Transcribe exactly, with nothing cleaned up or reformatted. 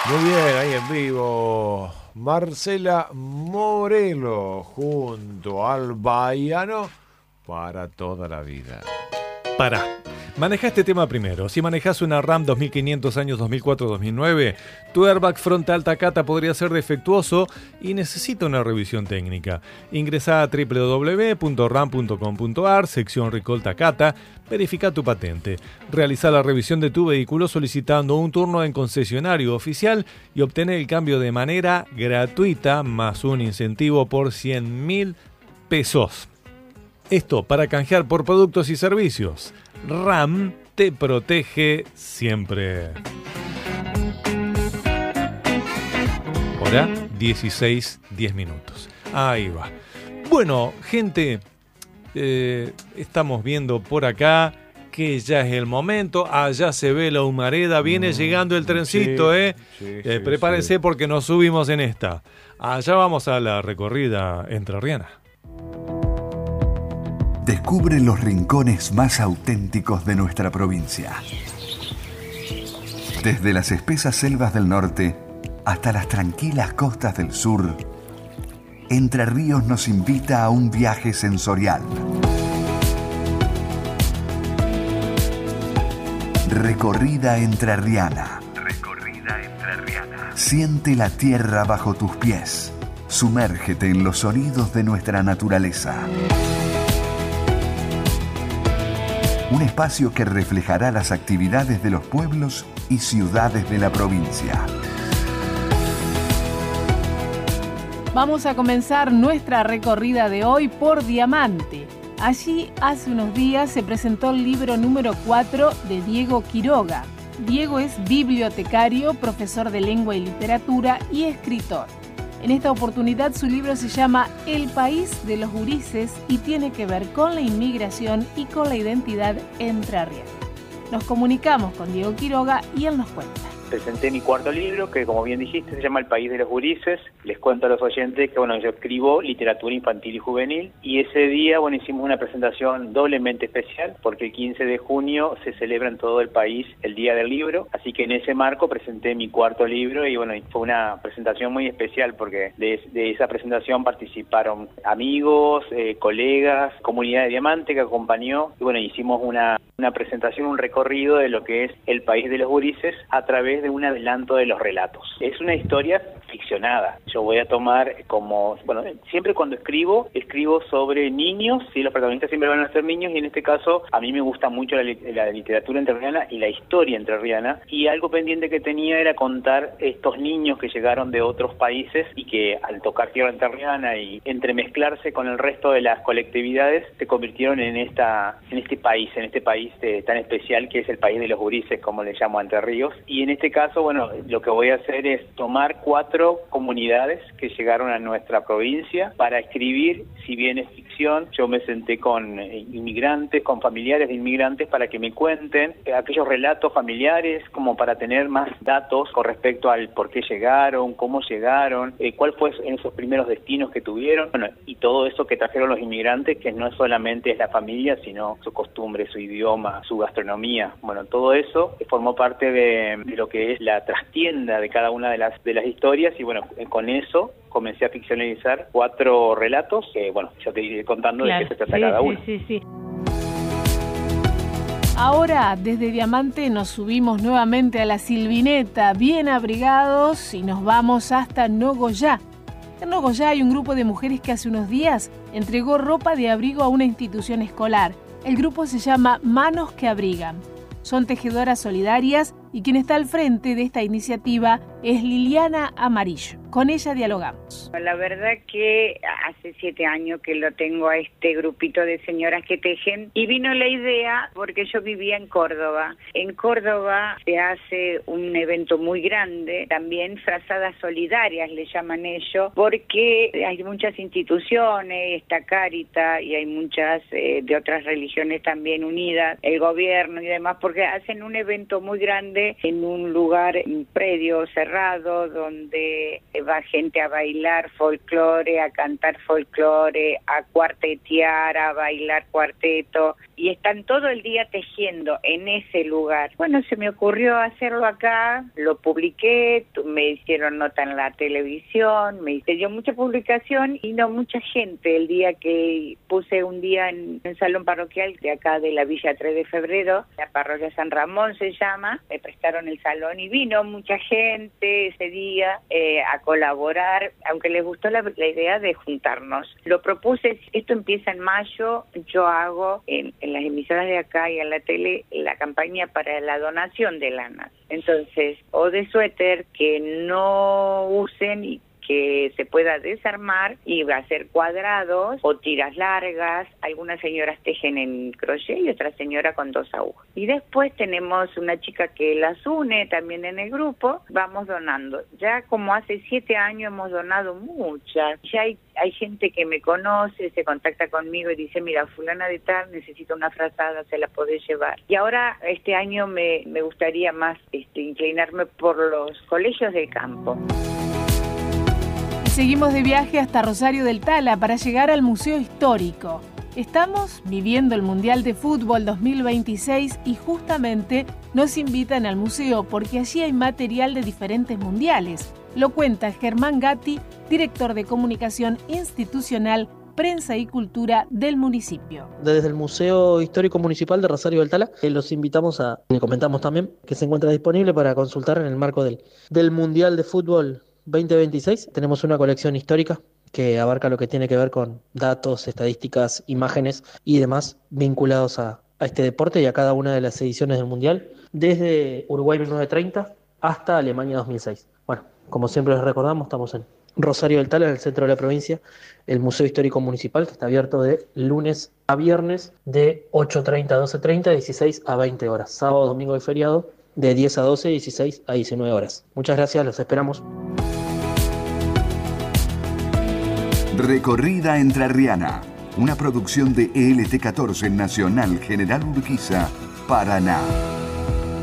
Muy bien, ahí en vivo, Marcela Morelo junto al Baiano para toda la vida. Pará. Maneja este tema primero. Si manejas una RAM dos mil quinientos años dos mil cuatro dos mil nueve, tu airbag frontal Takata podría ser defectuoso y necesita una revisión técnica. Ingresa a doble u doble u doble u punto ram punto com punto a r, sección Recall Takata, verifica tu patente. Realiza la revisión de tu vehículo solicitando un turno en concesionario oficial y obtener el cambio de manera gratuita más un incentivo por cien mil pesos. Esto para canjear por productos y servicios. RAM te protege siempre. Hora dieciséis diez minutos. Ahí va. Bueno, gente, eh, estamos viendo por acá que ya es el momento. Allá se ve la humareda. Viene mm, llegando el trencito, sí, ¿eh? Sí, eh sí, prepárense sí. Porque nos subimos en esta. Allá vamos a la recorrida entrerriana. Descubre los rincones más auténticos de nuestra provincia. Desde las espesas selvas del norte hasta las tranquilas costas del sur, Entre Ríos nos invita a un viaje sensorial. Recorrida entrerriana. Recorrida entrerriana. Siente la tierra bajo tus pies. Sumérgete en los sonidos de nuestra naturaleza. Un espacio que reflejará las actividades de los pueblos y ciudades de la provincia. Vamos a comenzar nuestra recorrida de hoy por Diamante. Allí, hace unos días, se presentó el libro número cuatro de Diego Quiroga. Diego es bibliotecario, profesor de lengua y literatura y escritor. En esta oportunidad su libro se llama El país de los gurises y tiene que ver con la inmigración y con la identidad entrerriana. Nos comunicamos con Diego Quiroga y él nos cuenta. Presenté mi cuarto libro, que como bien dijiste, se llama El país de los gurises. Les cuento a los oyentes que bueno, yo escribo literatura infantil y juvenil, y ese día bueno, hicimos una presentación doblemente especial, porque el quince de junio se celebra en todo el país el Día del Libro, así que en ese marco presenté mi cuarto libro, y bueno, fue una presentación muy especial, porque de, de esa presentación participaron amigos, eh, colegas, comunidad de Diamante que acompañó, y bueno, hicimos una, una presentación, un recorrido de lo que es el país de los gurises a través de un adelanto de los relatos. Es una historia ficcionada. Yo voy a tomar como, bueno, siempre cuando escribo, escribo sobre niños, sí, los protagonistas siempre van a ser niños, y en este caso a mí me gusta mucho la, la literatura entrerriana y la historia entrerriana, y algo pendiente que tenía era contar estos niños que llegaron de otros países y que al tocar tierra entrerriana y entremezclarse con el resto de las colectividades se convirtieron en esta, en este país, en este país de, tan especial que es el país de los gurises, como le llamo a Entre Ríos. Y en este caso, bueno, lo que voy a hacer es tomar cuatro comunidades que llegaron a nuestra provincia para escribir, si bien es ficción, yo me senté con inmigrantes, con familiares de inmigrantes para que me cuenten aquellos relatos familiares, como para tener más datos con respecto al por qué llegaron, cómo llegaron, eh, cuál fue en esos primeros destinos que tuvieron, bueno, y todo eso que trajeron los inmigrantes, que no solamente es la familia, sino su costumbre, su idioma, su gastronomía. Bueno, todo eso formó parte de, de lo que es la trastienda de cada una de las de las historias, y bueno, con eso comencé a ficcionalizar cuatro relatos que, bueno, ya te iré contando claro, de qué se trata sí, cada uno. Sí, sí, sí. Ahora, desde Diamante nos subimos nuevamente a la Silvineta, bien abrigados, y nos vamos hasta Nogoyá. En Nogoyá hay un grupo de mujeres que hace unos días entregó ropa de abrigo a una institución escolar. El grupo se llama Manos que Abrigan. Son tejedoras solidarias y quien está al frente de esta iniciativa es Liliana Amarillo. Con ella dialogamos. La verdad que hace siete años que lo tengo a este grupito de señoras que tejen, y vino la idea porque yo vivía en Córdoba. En Córdoba se hace un evento muy grande, también frazadas solidarias le llaman ellos, porque hay muchas instituciones, está Cáritas y hay muchas eh, de otras religiones también unidas, el gobierno y demás, porque hacen un evento muy grande grande, en un lugar, un predio cerrado, donde va gente a bailar folclore, a cantar folclore, a cuartetear, a bailar cuarteto, y están todo el día tejiendo en ese lugar. Bueno, se me ocurrió hacerlo acá, lo publiqué, me hicieron nota en la televisión, me dio mucha publicación y no mucha gente. El día que puse un día en el salón parroquial de acá de la Villa tres de febrero, la parroquia San Ramón se llama, me prestaron el salón y vino mucha gente ese día eh, a colaborar, aunque les gustó la, la idea de juntarnos. Lo propuse, esto empieza en mayo, yo hago en, en las emisoras de acá y en la tele la campaña para la donación de lanas. Entonces, o de suéter que no usen y que se pueda desarmar y va a hacer cuadrados o tiras largas. Algunas señoras tejen en crochet y otra señora con dos agujas. Y después tenemos una chica que las une también en el grupo. Vamos donando. Ya como hace siete años hemos donado muchas. Ya hay, hay gente que me conoce, se contacta conmigo y dice, mira, fulana de tal necesita una frazada, se la podés llevar. Y ahora este año me, me gustaría más este, inclinarme por los colegios del campo. Seguimos de viaje hasta Rosario del Tala para llegar al Museo Histórico. Estamos viviendo el Mundial de Fútbol dos mil veintiséis y justamente nos invitan al museo porque allí hay material de diferentes mundiales. Lo cuenta Germán Gatti, director de Comunicación Institucional, Prensa y Cultura del municipio. Desde el Museo Histórico Municipal de Rosario del Tala, eh, los invitamos a, le comentamos también, que se encuentra disponible para consultar en el marco del, del Mundial de Fútbol veinte veintiséis. Tenemos una colección histórica que abarca lo que tiene que ver con datos, estadísticas, imágenes y demás vinculados a, a este deporte y a cada una de las ediciones del Mundial, desde Uruguay mil novecientos treinta hasta Alemania dos mil seis. Bueno, como siempre les recordamos, estamos en Rosario del Tala, en el centro de la provincia, el Museo Histórico Municipal, que está abierto de lunes a viernes de ocho treinta a doce treinta, dieciséis a veinte horas, sábado, domingo y feriado de diez a doce, dieciséis a diecinueve horas. Muchas gracias, los esperamos. Recorrida Entrerriana, una producción de E L T catorce Nacional General Urquiza, Paraná.